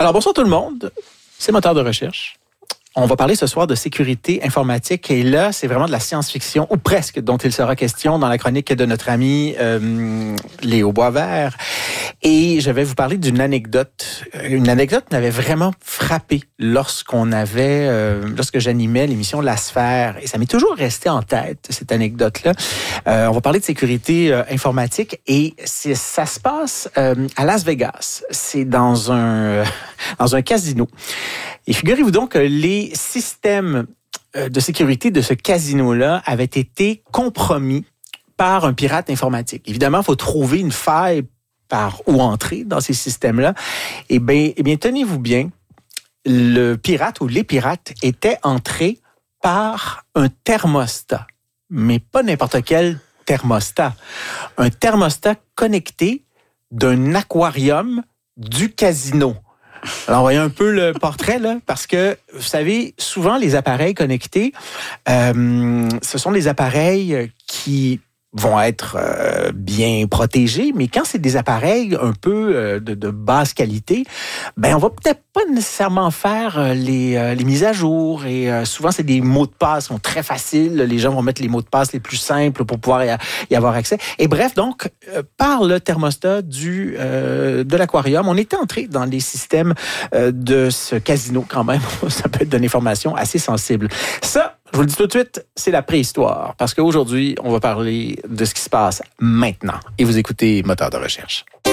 Alors, bonsoir tout le monde. C'est Moteur de recherche. On va parler ce soir de sécurité informatique et là, c'est vraiment de la science-fiction, ou presque, dont il sera question dans la chronique de notre ami Léo Boisvert. Et je vais vous parler d'une anecdote. Une anecdote m'avait vraiment frappé lorsque j'animais l'émission La Sphère. Et ça m'est toujours resté en tête, cette anecdote-là. On va parler de sécurité informatique et ça se passe à Las Vegas. C'est dans un casino. Et figurez-vous donc que les systèmes de sécurité de ce casino-là avaient été compromis par un pirate informatique. Évidemment, il faut trouver une faille par où entrer dans ces systèmes-là. Eh bien, tenez-vous bien, le pirate ou les pirates étaient entrés par un thermostat, mais pas n'importe quel thermostat. Un thermostat connecté d'un aquarium du casino. Alors, voyez un peu le portrait, là, parce que, vous savez, souvent, les appareils connectés, ce sont des appareils qui vont être bien protégés, mais quand c'est des appareils un peu de basse qualité, on va peut-être pas nécessairement faire les mises à jour et souvent c'est des mots de passe qui sont très faciles, les gens vont mettre les mots de passe les plus simples pour pouvoir y avoir accès. Et bref, donc par le thermostat de l'aquarium, on était entré dans les systèmes de ce casino quand même. Ça peut être d'une information assez sensible. Ça, je vous le dis tout de suite, c'est la préhistoire. Parce qu'aujourd'hui, on va parler de ce qui se passe maintenant. Et vous écoutez Moteur de recherche.